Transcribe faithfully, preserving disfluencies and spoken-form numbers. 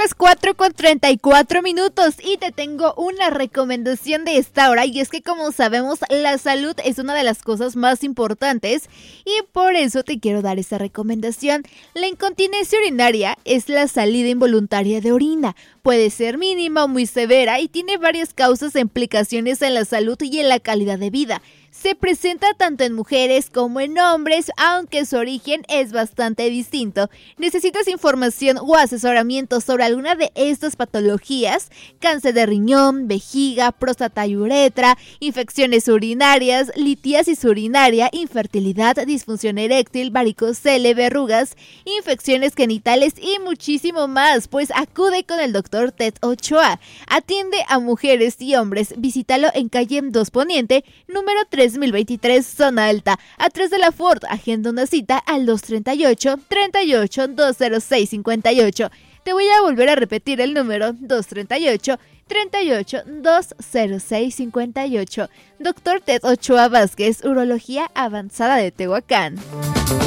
las cuatro con treinta y cuatro minutos y te tengo una recomendación de esta hora, y es que, como sabemos, la salud es una de las cosas más importantes y por eso te quiero dar esta recomendación. La incontinencia urinaria es la salida involuntaria de orina. Puede ser mínima o muy severa y tiene varias causas e implicaciones en la salud y en la calidad de vida. Se presenta tanto en mujeres como en hombres, aunque su origen es bastante distinto. ¿Necesitas información o asesoramiento sobre alguna de estas patologías? Cáncer de riñón, vejiga, próstata y uretra, infecciones urinarias, litiasis urinaria, infertilidad, disfunción eréctil, varicocele, verrugas, infecciones genitales y muchísimo más. Pues acude con el doctor Ted Ochoa. Atiende a mujeres y hombres. Visítalo en calle dos Poniente, número tres mil veintitrés, zona alta, atrás de la Ford. Agenda una cita al dos treinta y ocho, treinta y ocho, doscientos seis cincuenta y ocho. Te voy a volver a repetir el número: dos treinta y ocho, treinta y ocho, doscientos seis cincuenta y ocho. Doctor Ted Ochoa Vázquez, Urología Avanzada de Tehuacán.